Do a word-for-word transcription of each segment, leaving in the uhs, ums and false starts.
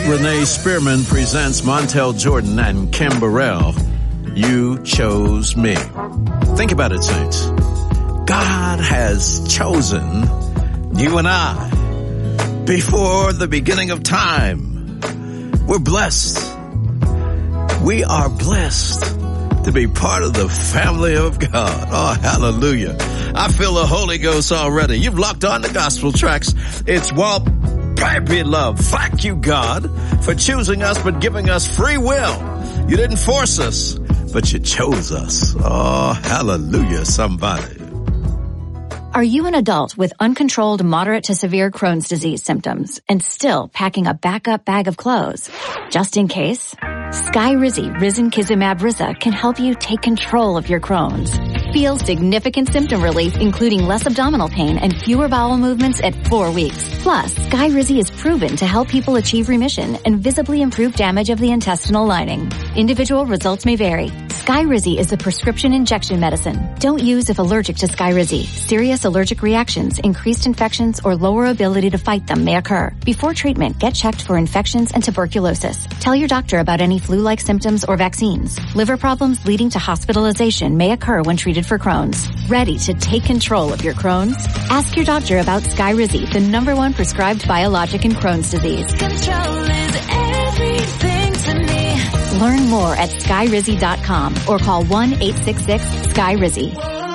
Renee Spearman presents Montel Jordan and Kim Burrell. You chose me. Think about it, saints. God has chosen you and I before the beginning of time. We're blessed. We are blessed to be part of the family of God. Oh, hallelujah. I feel the Holy Ghost already. You've locked on the gospel tracks. It's Walt Baby Love. Thank you, God, for choosing us but giving us free will. You didn't force us, but you chose us. Oh, hallelujah, somebody. Are you an adult with uncontrolled moderate to severe Crohn's disease symptoms and still packing a backup bag of clothes? Just in case, Skyrizi Risankizumab Riza can help you take control of your Crohn's. Feel significant symptom relief, including less abdominal pain and fewer bowel movements at four weeks. Plus, Skyrizi is proven to help people achieve remission and visibly improve damage of the intestinal lining. Individual results may vary. Skyrizi is a prescription injection medicine. Don't use if allergic to Skyrizi. Serious allergic reactions, increased infections, or lower ability to fight them may occur. Before treatment, get checked for infections and tuberculosis. Tell your doctor about any flu-like symptoms or vaccines. Liver problems leading to hospitalization may occur when treated for Crohn's. Ready to take control of your Crohn's? Ask your doctor about Skyrizi, the number one prescribed biologic in Crohn's disease. Control is everything to me. Learn more at skyrizi dot com or call one eight six six Skyrizi.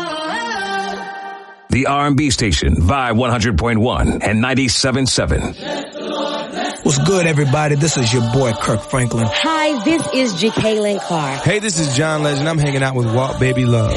The R and B station, Vibe one hundred point one and ninety-seven point seven. What's good, everybody? This is your boy, Kirk Franklin. Hi, this is J. Kaylin Carr. Hey, this is John Legend. I'm hanging out with Walt Baby Love.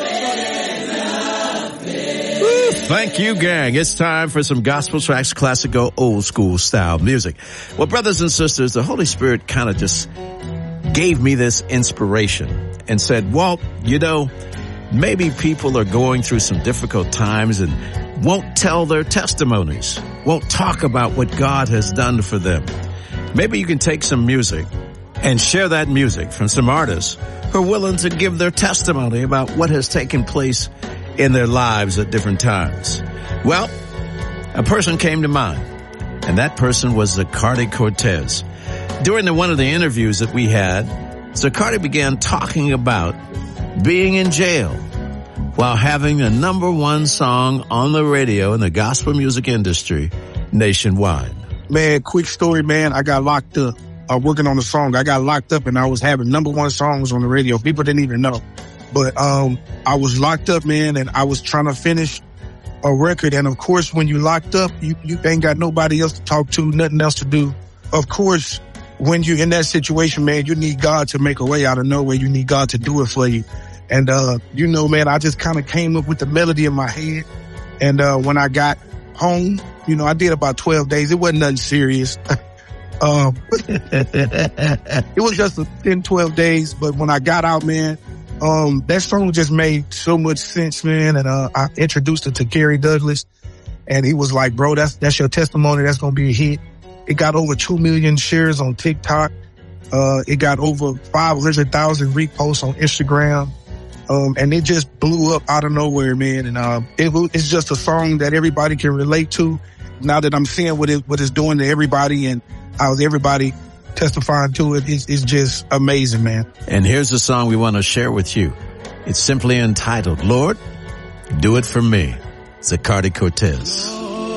Woo, thank you, gang. It's time for some gospel tracks, classical, old school style music. Well, brothers and sisters, the Holy Spirit kind of just gave me this inspiration and said, Walt, you know, maybe people are going through some difficult times and won't tell their testimonies, won't talk about what God has done for them. Maybe you can take some music and share that music from some artists who are willing to give their testimony about what has taken place in their lives at different times. Well, a person came to mind, and that person was Zacardi Cortez. During the, one of the interviews that we had, Zacardi began talking about being in jail while having a number one song on the radio in the gospel music industry nationwide. Man, quick story, man. I got locked up. Uh, working on the song. I got locked up and I was having number one songs on the radio. People didn't even know. But um I was locked up, man, and I was trying to finish a record. And of course, when you locked up, you, you ain't got nobody else to talk to, nothing else to do. Of course, when you're in that situation, man, you need God to make a way out of nowhere. You need God to do it for you. And, uh, you know, man, I just kind of came up with the melody in my head. And, uh, when I got home, you know, I did about twelve days. It wasn't nothing serious. um, it was just a ten, twelve days. But when I got out, man, um, that song just made so much sense, man. And, uh, I introduced it to Gary Douglas and he was like, bro, that's, that's your testimony. That's going to be a hit. It got over two million shares on TikTok. Uh, it got over five hundred thousand reposts on Instagram. Um, and it just blew up out of nowhere, man. And, uh, it, it's just a song that everybody can relate to. Now that I'm seeing what it, what it's doing to everybody and how everybody testifying to it, it's, it's just amazing, man. And here's the song we want to share with you. It's simply entitled, Lord, Do It For Me. Zacardi Cortez.